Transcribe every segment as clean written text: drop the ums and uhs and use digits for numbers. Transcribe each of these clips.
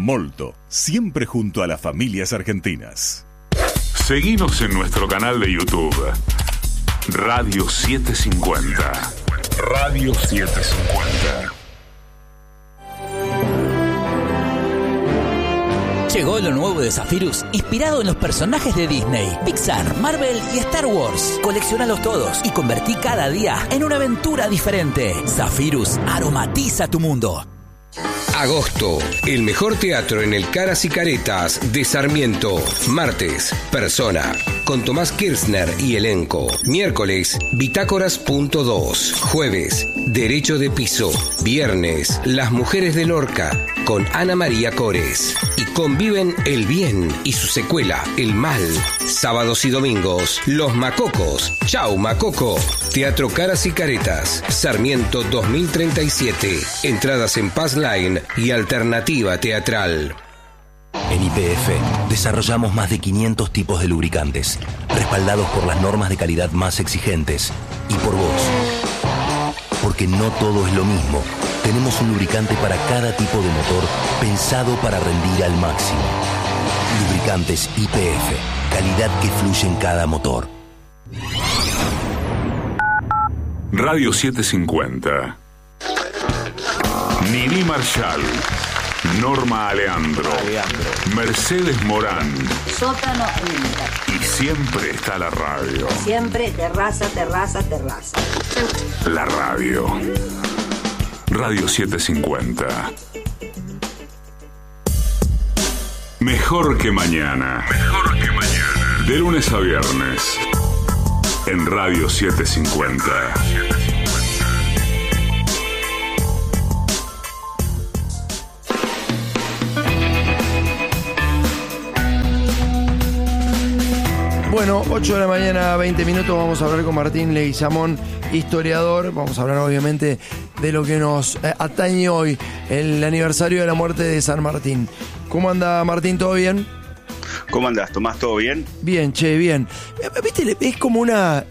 Molto, siempre junto a las familias argentinas. Seguinos en nuestro canal de YouTube, Radio 750. Radio 750. Llegó lo nuevo de Zephyrus, inspirado en los personajes de Disney, Pixar, Marvel y Star Wars. Coleccionalos todos y convertí cada día en una aventura diferente. Zephyrus aromatiza tu mundo. Agosto, el mejor teatro en el Caras y Caretas de Sarmiento. Martes, Persona, con Tomás Kirchner y elenco. Miércoles, Bitácoras.2. Jueves, Derecho de Piso. Viernes, Las Mujeres de Lorca, con Ana María Cores. Y conviven el bien y su secuela, el mal. Sábados y domingos, Los Macocos. Chau, Macoco. Teatro Caras y Caretas, Sarmiento 2037. Entradas en Passline y Alternativa Teatral. En YPF desarrollamos más de 500 tipos de lubricantes, respaldados por las normas de calidad más exigentes y por vos. Porque no todo es lo mismo. Tenemos un lubricante para cada tipo de motor pensado para rendir al máximo. Lubricantes YPF, calidad que fluye en cada motor. Radio 750. Nini Marshall, Norma Aleandro, Mercedes Morán. Sótano y siempre está la radio. Siempre terraza. La radio. Radio 750. Mejor que mañana. De lunes a viernes. En Radio 750. Bueno, 8 de la mañana, 20 minutos, vamos a hablar con Martín Leguizamón, historiador. Vamos a hablar obviamente de lo que nos atañe hoy, el aniversario de la muerte de San Martín. ¿Cómo anda, Martín? ¿Todo bien? ¿Cómo andás, Tomás? ¿Todo bien? Bien, che, bien. ¿Viste? Es como una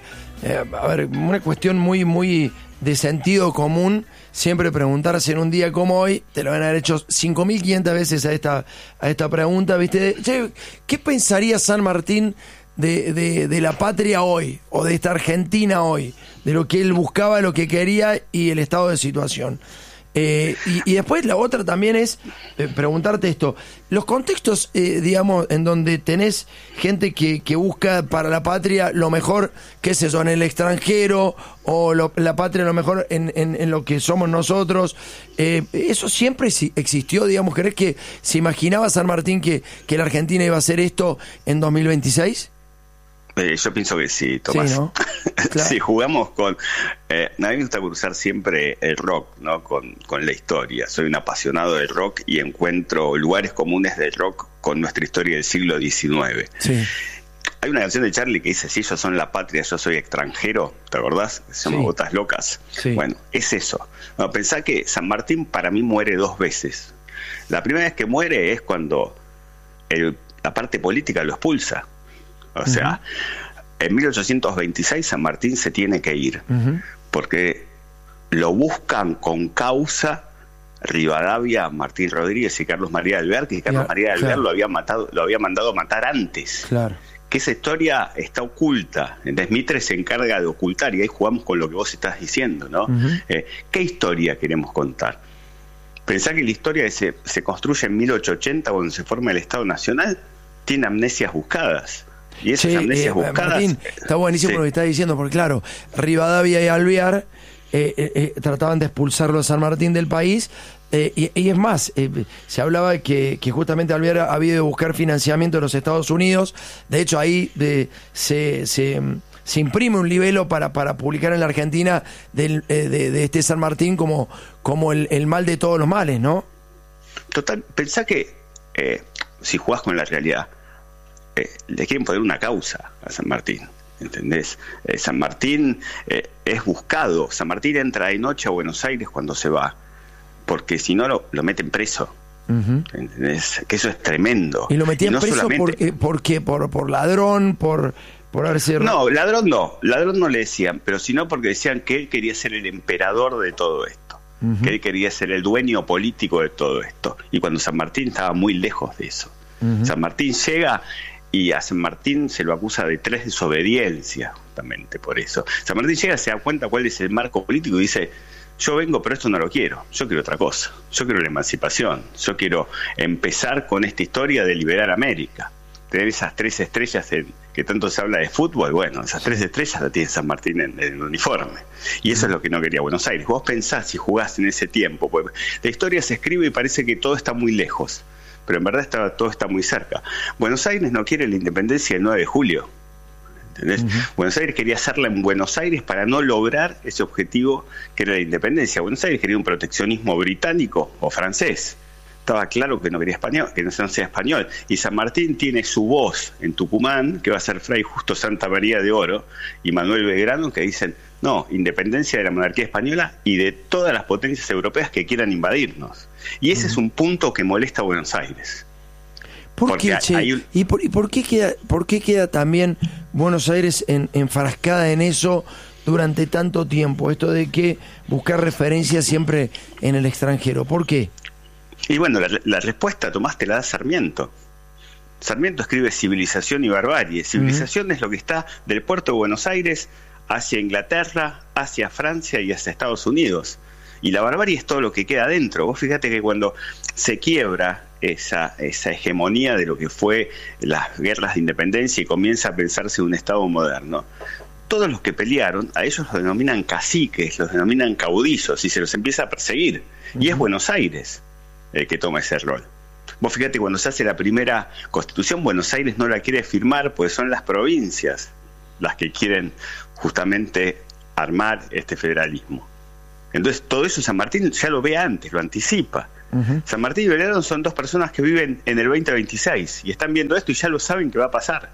cuestión muy de sentido común. Siempre preguntarse en un día como hoy, te lo van a haber hecho 5.500 veces a esta pregunta, ¿viste? Che, ¿qué pensaría San Martín de la patria hoy, o de esta Argentina hoy, de lo que él buscaba, lo que quería y el estado de situación? Y después la otra también es preguntarte esto, los contextos, digamos, en donde tenés gente que busca para la patria lo mejor, qué es eso, en el extranjero, o la patria lo mejor en lo que somos nosotros, eso siempre existió, digamos. ¿Crees que se imaginaba San Martín que la Argentina iba a hacer esto en 2026? Yo pienso que sí, Tomás. Sí, ¿no? Claro. Sí, jugamos con... a mí me gusta cruzar siempre el rock, ¿no? Con la historia. Soy un apasionado del rock y encuentro lugares comunes del rock con nuestra historia del siglo XIX. Sí. Hay una canción de Charlie que dice: si ellos son la patria, yo soy extranjero. ¿Te acordás? Se llama Botas Locas. Sí. Bueno, es eso. No, pensá que San Martín para mí muere 2 veces. La primera vez que muere es cuando la parte política lo expulsa. O sea, en 1826 San Martín se tiene que ir, porque lo buscan con causa Rivadavia, Martín Rodríguez y Carlos María de Alvear, que Carlos María de Alvear lo había mandado matar antes. Claro. Que esa historia está oculta. Entonces Mitre se encarga de ocultar, y ahí jugamos con lo que vos estás diciendo, ¿no? ¿Qué historia queremos contar? Pensá que la historia que se construye en 1880, cuando se forma el Estado Nacional, tiene amnesias buscadas. Y esas amnesias buscadas... Martín, está buenísimo lo que estás diciendo, porque claro, Rivadavia y Alvear trataban de expulsarlo a San Martín del país, y es más, se hablaba de que justamente Alvear había de buscar financiamiento de los Estados Unidos. De hecho, ahí se imprime un libelo para publicar en la Argentina de este San Martín como el mal de todos los males, ¿no? Total, pensá que si jugás con la realidad, le quieren poner una causa a San Martín, ¿entendés? San Martín es buscado. San Martín entra de noche a Buenos Aires cuando se va, porque si no lo meten preso. ¿Entendés? Que eso es tremendo. ¿Y lo metían no preso solamente... por qué? ¿Por ladrón? ¿Por haber sido...? No, ladrón no le decían, pero sino porque decían que él quería ser el emperador de todo esto. que él quería ser el dueño político de todo esto. Y cuando San Martín estaba muy lejos de eso. San Martín llega y a San Martín se lo acusa de 3 desobediencias, justamente por eso. San Martín llega, se da cuenta cuál es el marco político y dice: yo vengo, pero esto no lo quiero, yo quiero otra cosa, yo quiero la emancipación, yo quiero empezar con esta historia de liberar América, tener esas 3 estrellas que tanto se habla de fútbol. Bueno, esas 3 estrellas las tiene San Martín en el uniforme, y eso es lo que no quería Buenos Aires. Vos pensás, si jugás en ese tiempo, pues la historia se escribe y parece que todo está muy lejos, pero en verdad todo está muy cerca. Buenos Aires no quiere la independencia el 9 de julio. ¿Entendés? Buenos Aires quería hacerla en Buenos Aires para no lograr ese objetivo que era la independencia. Buenos Aires quería un proteccionismo británico o francés. Estaba claro que no quería español, que no sea español. Y San Martín tiene su voz en Tucumán, que va a ser Fray Justo Santa María de Oro y Manuel Belgrano, que dicen: no, independencia de la monarquía española y de todas las potencias europeas que quieran invadirnos. Y ese es un punto que molesta a Buenos Aires. ¿Por qué, che? ¿Y por qué queda también Buenos Aires enfrascada en eso durante tanto tiempo? Esto de que buscar referencias siempre en el extranjero. ¿Por qué? Y bueno, la respuesta, Tomás, te la da Sarmiento. Sarmiento escribe Civilización y Barbarie. Civilización es lo que está del puerto de Buenos Aires hacia Inglaterra, hacia Francia y hacia Estados Unidos. Y la barbarie es todo lo que queda adentro. Vos fíjate que cuando se quiebra esa hegemonía de lo que fue las guerras de independencia y comienza a pensarse un Estado moderno, todos los que pelearon, a ellos los denominan caciques, los denominan caudillos, y se los empieza a perseguir. Y es Buenos Aires el que toma ese rol. Vos fíjate, cuando se hace la primera Constitución, Buenos Aires no la quiere firmar porque son las provincias las que quieren justamente armar este federalismo. Entonces todo eso San Martín ya lo ve antes, lo anticipa. San Martín y Belgrano son 2 personas que viven en el 2026 y están viendo esto y ya lo saben que va a pasar.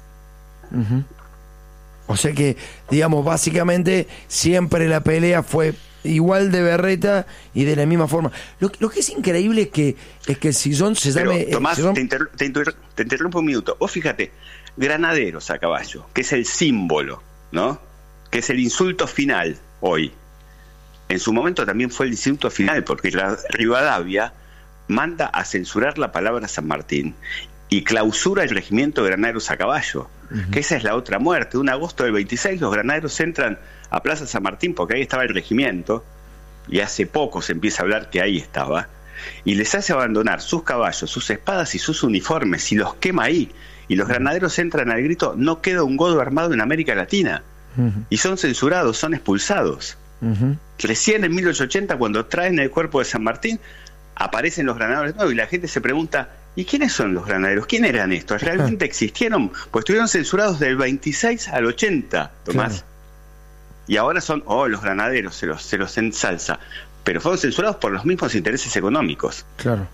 O sea que, digamos, básicamente siempre la pelea fue igual de berreta y de la misma forma. Lo que es increíble es que el Sison se llame... Tomás, te interrumpo un minuto. Vos fíjate, granaderos a caballo, que es el símbolo, ¿no? Que es el insulto final hoy. En su momento también fue el insulto final, porque la Rivadavia manda a censurar la palabra San Martín y clausura el regimiento de granaderos a caballo, que esa es la otra muerte. Un agosto del 26 los granaderos entran a Plaza San Martín porque ahí estaba el regimiento, y hace poco se empieza a hablar que ahí estaba, y les hace abandonar sus caballos, sus espadas y sus uniformes, y los quema ahí, y los granaderos entran al grito: no queda un godo armado en América Latina, y son censurados, son expulsados. Recién en 1880, cuando traen el cuerpo de San Martín, aparecen los granaderos nuevos y la gente se pregunta: ¿y quiénes son los granaderos? ¿Quién eran estos? ¿Realmente existieron? Pues estuvieron censurados del 26 al 80, Tomás. Claro. Y ahora son, los granaderos, se los ensalza. Pero fueron censurados por los mismos intereses económicos. Claro.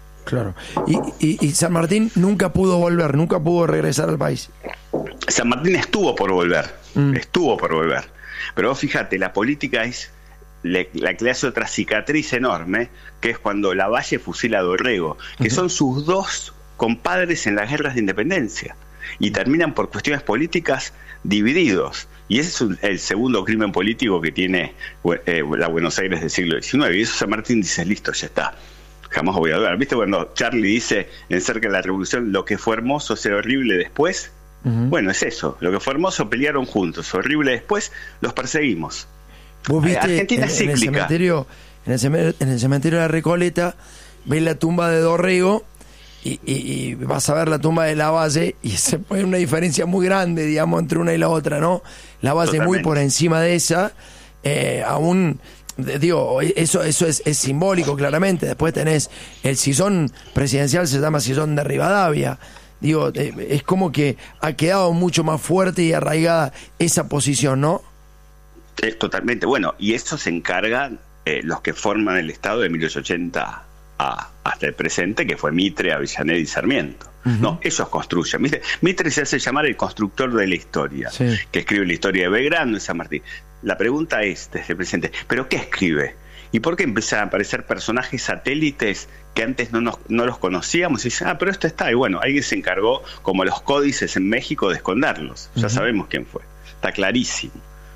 Y San Martín nunca pudo volver, nunca pudo regresar al país. San Martín estuvo por volver. Pero vos fíjate, la política es la que le hace otra cicatriz enorme, que es cuando Lavalle fusila a Dorrego, que son sus 2 compadres en las guerras de independencia, y terminan por cuestiones políticas divididos. Y ese es el segundo crimen político que tiene la Buenos Aires del siglo XIX. Y eso San Martín dice: listo, ya está, jamás voy a ver. ¿Viste cuando Charlie dice en Cerca de la Revolución: lo que fue hermoso será horrible después? Bueno, es eso, lo que fue hermoso pelearon juntos, horrible después, los perseguimos. Vos viste Argentina es cíclica. En el cementerio de la Recoleta ves la tumba de Dorrego y vas a ver la tumba de Lavalle, y se pone una diferencia muy grande, digamos, entre una y la otra, ¿no? Lavalle muy por encima de esa, aún, digo, eso es simbólico, claramente. Después tenés el sillón presidencial, se llama sillón de Rivadavia. Digo, es como que ha quedado mucho más fuerte y arraigada esa posición, ¿no? Totalmente. Bueno, y eso se encargan los que forman el Estado de 1880 hasta el presente, que fue Mitre, Avellaneda y Sarmiento. No, ellos construyen. Mitre se hace llamar el constructor de la historia, que escribe la historia de Belgrano y de San Martín. La pregunta es, desde el presente, ¿pero qué escribe? ¿Y por qué empiezan a aparecer personajes satélites que antes no los conocíamos? Y dicen, pero esto está. Y bueno, alguien se encargó, como los códices en México, de esconderlos. Ya sabemos quién fue. Está clarísimo.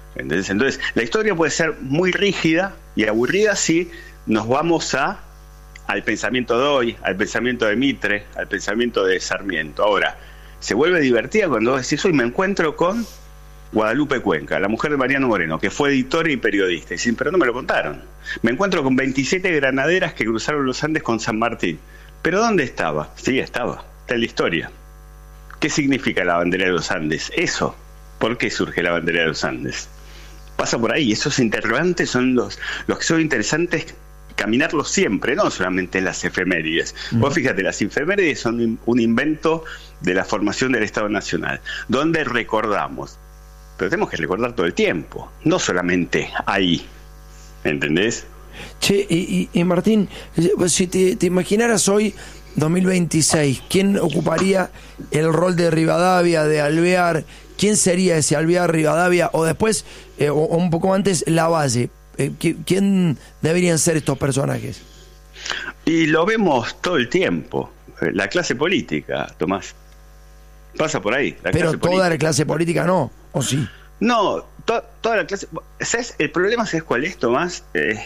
¿Entendés? Entonces, la historia puede ser muy rígida y aburrida si nos vamos al pensamiento de hoy, al pensamiento de Mitre, al pensamiento de Sarmiento. Ahora, se vuelve divertida cuando vos decís, hoy me encuentro con Guadalupe Cuenca, la mujer de Mariano Moreno, que fue editora y periodista. Y dicen, pero no me lo contaron. Me encuentro con 27 granaderas que cruzaron los Andes con San Martín. ¿Pero dónde estaba? Sí, está en la historia. ¿Qué significa la bandera de los Andes? Eso. ¿Por qué surge la bandera de los Andes? Pasa por ahí. Esos interrogantes son los que son interesantes caminarlos siempre, no solamente en las efemérides. Vos fíjate, las efemérides son un invento de la formación del Estado Nacional, donde recordamos. Pero tenemos que recordar todo el tiempo, no solamente ahí. ¿Entendés? Che, y Martín, si te imaginaras hoy, 2026, ¿quién ocuparía el rol de Rivadavia, de Alvear? ¿Quién sería ese Alvear, Rivadavia? O después, o un poco antes, Lavalle. ¿Quién deberían ser estos personajes? Y lo vemos todo el tiempo. La clase política, Tomás. Pasa por ahí. Pero toda la clase política no, ¿o sí? No, toda la clase... ¿Sabes? El problema, ¿sabes cuál es, Tomás?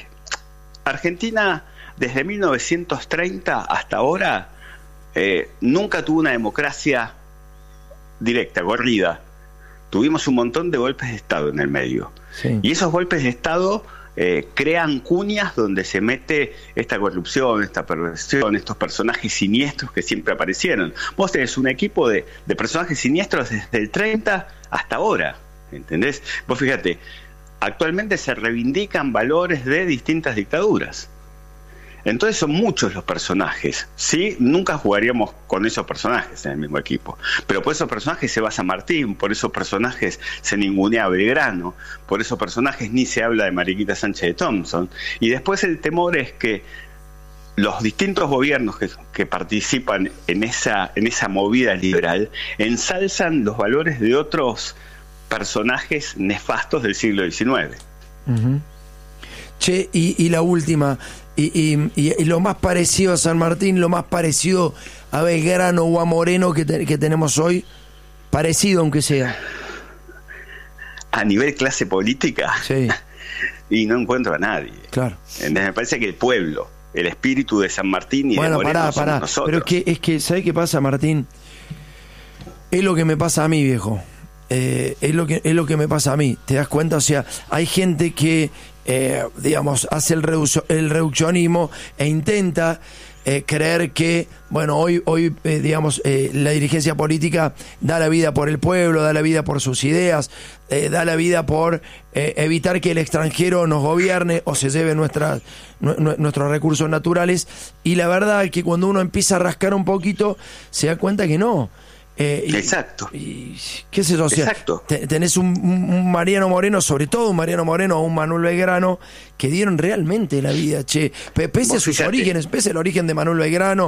Argentina, desde 1930 hasta ahora, nunca tuvo una democracia directa, corrida. Tuvimos un montón de golpes de Estado en el medio. Sí. Y esos golpes de Estado crean cuñas donde se mete esta corrupción, esta perversión, estos personajes siniestros que siempre aparecieron. Vos tenés un equipo de personajes siniestros desde el 30 hasta ahora, ¿entendés? Vos fíjate, actualmente se reivindican valores de distintas dictaduras. Entonces son muchos los personajes. Sí, nunca jugaríamos con esos personajes en el mismo equipo. Pero por esos personajes se va San Martín, por esos personajes se ningunea a Belgrano, por esos personajes ni se habla de Mariquita Sánchez de Thompson. Y después el temor es que los distintos gobiernos que participan en esa movida liberal ensalzan los valores de otros personajes nefastos del siglo XIX. Uh-huh. Che, y la última... Y lo más parecido a San Martín, lo más parecido a Belgrano o a Moreno que tenemos hoy, parecido aunque sea. A nivel clase política, sí. Y no encuentro a nadie. Claro. Me parece que el pueblo, el espíritu de San Martín y de Moreno somos nosotros. Pero es que ¿sabés qué pasa, Martín? Es lo que me pasa a mí, viejo. Es lo que me pasa a mí. ¿Te das cuenta? O sea, hay gente que digamos, hace el reduccionismo e intenta creer que, bueno, hoy digamos, la dirigencia política da la vida por el pueblo, da la vida por sus ideas, da la vida por evitar que el extranjero nos gobierne o se lleve nuestros recursos naturales. Y la verdad es que cuando uno empieza a rascar un poquito, se da cuenta que no. Exacto. ¿Qué es eso? O sea, exacto. Tenés un Mariano Moreno, sobre todo un Mariano Moreno o un Manuel Belgrano, que dieron realmente la vida, che. Pese a sus orígenes, pese al origen de Manuel Belgrano,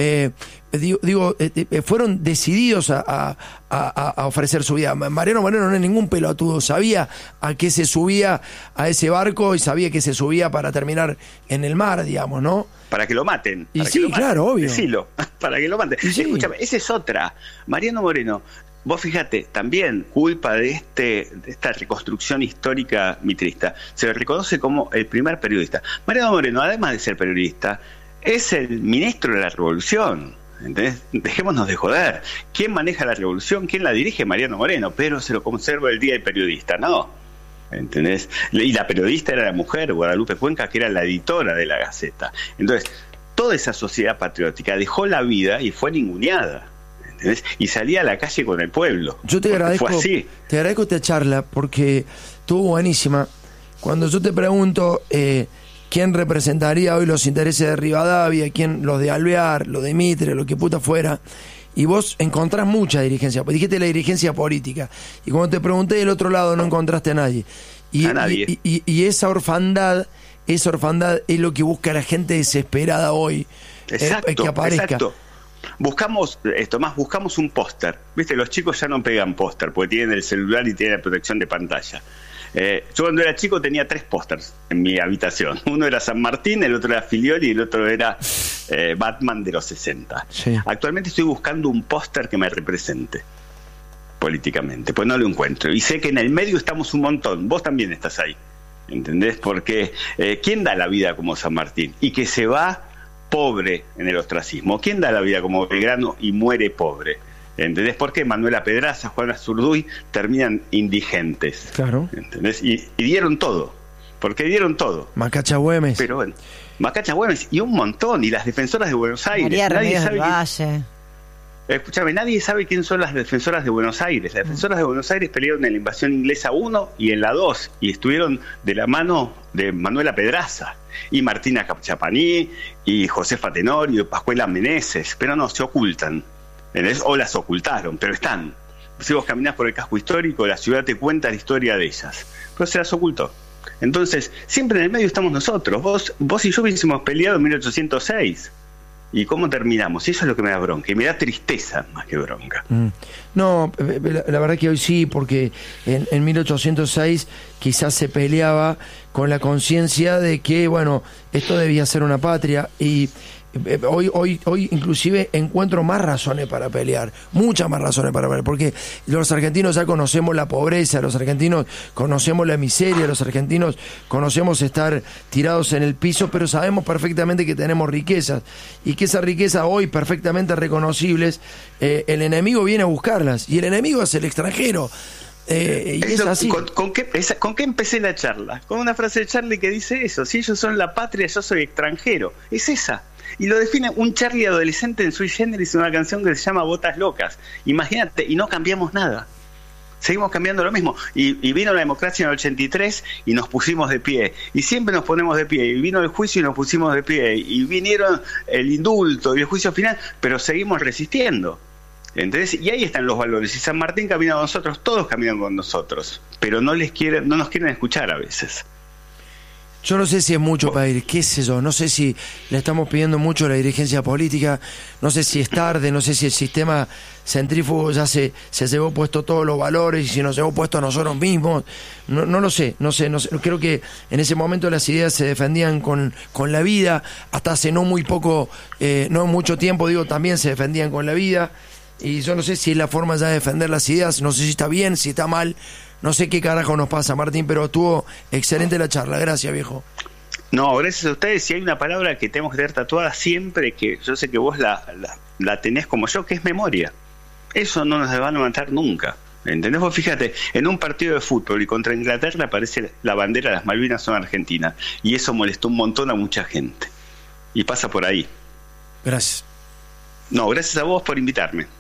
fueron decididos a ofrecer su vida. Mariano Moreno no es ningún pelotudo, sabía a qué se subía a ese barco y sabía que se subía para terminar en el mar, digamos, ¿no? Para que lo maten. Y sí, claro, obvio. Decilo, para que lo maten. Sí. Escúchame, esa es otra. Mariano Moreno, vos fíjate, también culpa de esta reconstrucción histórica mitrista, se le reconoce como el primer periodista. Mariano Moreno, además de ser periodista, es el ministro de la Revolución. ¿Entendés? Dejémonos de joder. ¿Quién maneja la revolución? ¿Quién la dirige? Mariano Moreno, pero se lo conserva el día del periodista, ¿no? ¿Entendés? Y la periodista era la mujer, Guadalupe Cuenca, que era la editora de la Gaceta. Entonces, toda esa sociedad patriótica dejó la vida y fue ninguneada, ¿entendés? Y salía a la calle con el pueblo. Yo te agradezco esta charla porque estuvo buenísima. Cuando yo te pregunto quién representaría hoy los intereses de Rivadavia, quién los de Alvear, los de Mitre, lo que puta fuera, y vos encontrás mucha dirigencia, dijiste la dirigencia política, y cuando te pregunté del otro lado no encontraste a nadie. Y esa orfandad es lo que busca la gente desesperada hoy. Exacto, que aparezca. Exacto. Buscamos un póster. Viste, los chicos ya no pegan póster porque tienen el celular y tienen la protección de pantalla. Yo cuando era chico tenía 3 pósters en mi habitación. Uno era San Martín, el otro era Filioli y el otro era Batman de los 60. Sí. Actualmente estoy buscando un póster que me represente. políticamente, pues no lo encuentro. Y sé que en el medio estamos un montón, vos también estás ahí, ¿entendés? Porque ¿quién da la vida como San Martín? Y que se va pobre en el ostracismo. ¿Quién da la vida como Belgrano y muere pobre? ¿Entendés? Porque Manuela Pedraza, Juana Zurduy terminan indigentes. Claro. ¿Entendés? Y dieron todo. Porque dieron todo. Macacha Güemes. Pero bueno, Macacha Güemes y un montón. Y las defensoras de Buenos Aires. María Nadie Remedios sabe del Valle. Escúchame, nadie sabe quién son las defensoras de Buenos Aires. Las defensoras de Buenos Aires pelearon en la invasión inglesa 1 y en la 2. Y estuvieron de la mano de Manuela Pedraza. Y Martina Capchapaní, y Josefa Tenorio, y Pascuela Meneses. Pero no, se ocultan. ¿Entendés? O las ocultaron, pero están. Si vos caminás por el casco histórico, la ciudad te cuenta la historia de ellas. Pero se las ocultó. Entonces, siempre en el medio estamos nosotros. Vos y yo hubiésemos peleado en 1806. ¿Y cómo terminamos? Y eso es lo que me da bronca. Y me da tristeza más que bronca. No, la verdad que hoy sí, porque en 1806 quizás se peleaba con la conciencia de que, bueno, esto debía ser una patria. Y hoy inclusive encuentro más razones para pelear, muchas más razones para pelear, porque los argentinos ya conocemos la pobreza, los argentinos conocemos la miseria, los argentinos conocemos estar tirados en el piso, pero sabemos perfectamente que tenemos riquezas y que esa riqueza hoy perfectamente reconocibles, el enemigo viene a buscarlas y el enemigo es el extranjero. Y es así. ¿Con qué empecé la charla? Con una frase de Charlie que dice eso: si ellos son la patria, yo soy extranjero. Es esa. Y lo define un Charlie adolescente en Sui Generis, una canción que se llama Botas Locas. Imagínate, y no cambiamos nada. Seguimos cambiando lo mismo. Y vino la democracia en el 83 y nos pusimos de pie. Y siempre nos ponemos de pie. Y vino el juicio y nos pusimos de pie. Y vinieron el indulto y el juicio final, pero seguimos resistiendo. ¿Entendés? Y ahí están los valores. Y San Martín camina con nosotros, todos caminan con nosotros. Pero no nos quieren escuchar a veces. Yo no sé si es mucho pedir, qué sé yo, no sé si le estamos pidiendo mucho a la dirigencia política, no sé si es tarde, no sé si el sistema centrífugo ya se llevó puesto todos los valores y si nos llevó puesto a nosotros mismos, no lo sé, no sé, creo que en ese momento las ideas se defendían con la vida, hasta hace no muy poco, no mucho tiempo, digo, también se defendían con la vida, y yo no sé si es la forma ya de defender las ideas, no sé si está bien, si está mal. No sé qué carajo nos pasa, Martín, pero estuvo excelente la charla. Gracias, viejo. No, gracias a ustedes. Si hay una palabra que tenemos que tener tatuada siempre, que yo sé que vos la tenés como yo, que es memoria. Eso no nos va a levantar nunca. ¿Entendés? Vos fíjate, en un partido de fútbol y contra Inglaterra aparece la bandera de las Malvinas son Argentina. Y eso molestó un montón a mucha gente. Y pasa por ahí. Gracias. No, gracias a vos por invitarme.